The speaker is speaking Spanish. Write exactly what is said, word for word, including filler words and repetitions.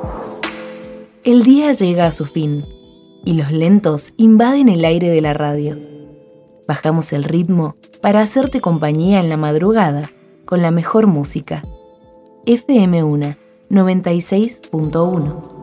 El día llega a su fin y los lentos invaden el aire de la radio. Bajamos el ritmo para hacerte compañía en la madrugada con la mejor música. F M UNA noventa y seis punto uno.